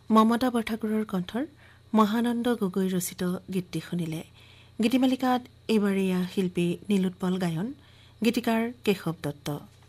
মমতা বৰঠাকুৰৰ কণ্ঠৰ মহানন্দ গগৈ ৰচিত গীতটি শুনিলে। গীতিমালিকাত এইবাৰ এয়া শিল্পী নীলোৎপল গায়ন, গীতিকাৰ কেশৱ দত্ত।